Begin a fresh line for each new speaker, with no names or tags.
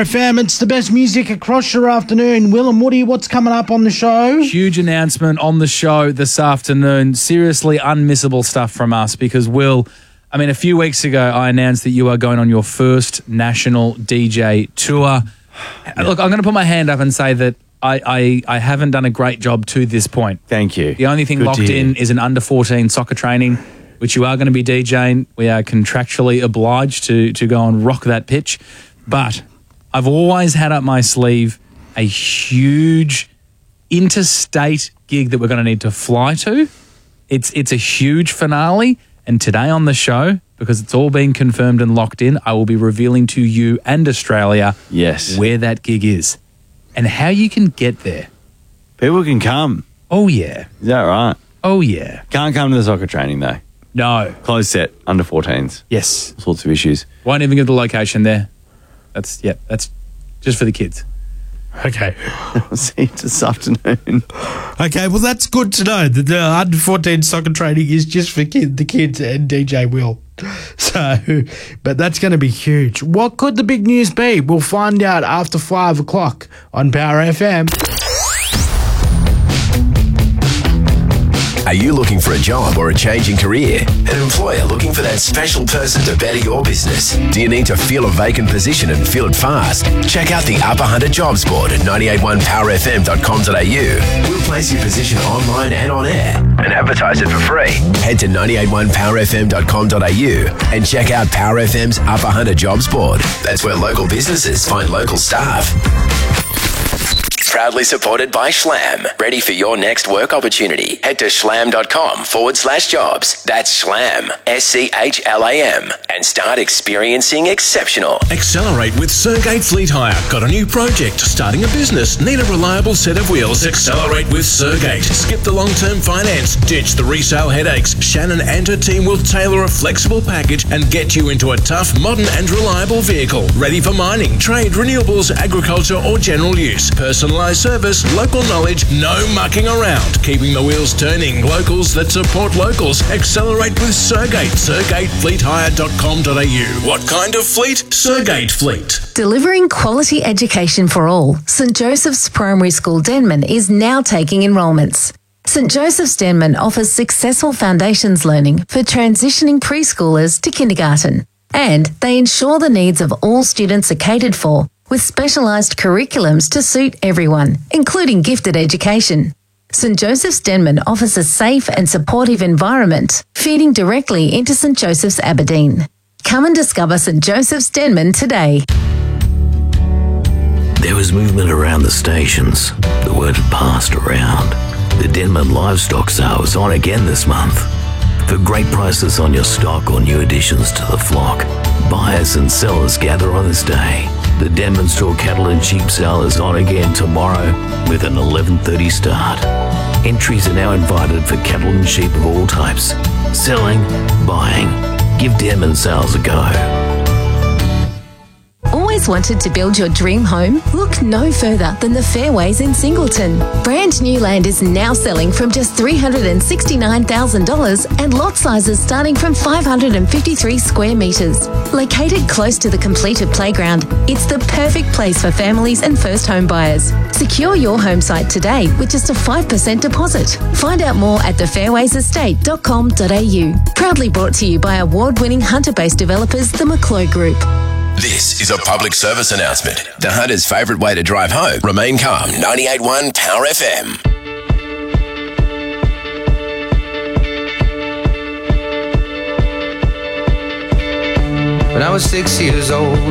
FM. It's the best music across your afternoon. Will and Woody, what's coming up on the show?
Huge announcement on the show this afternoon. Seriously unmissable stuff from us because, Will, a few weeks ago I announced that you are going on your first national DJ tour. Yeah. Look, I'm going to put my hand up and say that I haven't done a great job to this point.
Thank you.
The only thing locked in is an under-14 soccer training, which you are going to be DJing. We are contractually obliged to go and rock that pitch. But I've always had up my sleeve a huge interstate gig that we're going to need to fly to. It's a huge finale. And today on the show, because it's all been confirmed and locked in, I will be revealing to you and Australia where that gig is and how you can get there.
People can come.
Oh, yeah.
Is that right?
Oh, yeah.
Can't come to the soccer training, though.
No.
Closed set, under 14s.
Yes.
All sorts of issues.
Won't even give the location there. That's just for the kids.
Okay.
I'll see you this afternoon.
Okay, well, that's good to know that the under 14 soccer training is just for the kids and DJ Will. So, but that's going to be huge. What could the big news be? We'll find out after 5 o'clock on Power FM.
Are you looking for a job or a change in career? An employer looking for that special person to better your business? Do you need to fill a vacant position and fill it fast? Check out the Upper Hunter Jobs Board at 981powerfm.com.au. We'll place your position online and on air and advertise it for free. Head to 981powerfm.com.au and check out Power FM's Upper Hunter Jobs Board. That's where local businesses find local staff. Proudly supported by Schlam. Ready for your next work opportunity? Head to schlam.com/jobs. That's Schlam, SCHLAM, and start experiencing exceptional.
Accelerate with Sergate Fleet Hire. Got a new project? Starting a business? Need a reliable set of wheels? Accelerate with Sergate. Skip the long-term finance. Ditch the resale headaches. Shannon and her team will tailor a flexible package and get you into a tough, modern and reliable vehicle. Ready for mining, trade, renewables, agriculture or general use. Personalised service, local knowledge, no mucking around. Keeping the wheels turning. Locals that support locals. Accelerate with Sergate. SergateFleetHire.com.au. What kind of fleet? Sergate Fleet.
Delivering quality education for all, St Joseph's Primary School Denman is now taking enrolments. St Joseph's Denman offers successful foundations learning for transitioning preschoolers to kindergarten, and they ensure the needs of all students are catered for with specialised curriculums to suit everyone, including gifted education. St Joseph's Denman offers a safe and supportive environment, feeding directly into St Joseph's Aberdeen. Come and discover St Joseph's Denman today.
There was movement around the stations. The word had passed around. The Denman Livestock Sale is on again this month. For great prices on your stock or new additions to the flock, buyers and sellers gather on this day. The Denman Store Cattle and Sheep Sale is on again tomorrow with an 11:30 start. Entries are now invited for cattle and sheep of all types. Selling, buying. Give Denman Sales a go.
Always wanted to build your dream home? Look no further than the Fairways in Singleton. Brand new land is now selling from just $369,000 and lot sizes starting from 553 square metres. Located close to the completed playground, it's the perfect place for families and first home buyers. Secure your home site today with just a 5% deposit. Find out more at thefairwaysestate.com.au. Proudly brought to you by award-winning Hunter-based developers, the McCloy Group.
This is a public service announcement. The Hunter's favourite way to drive home. Remain calm. 98.1 Power FM.
When I was 6 years old,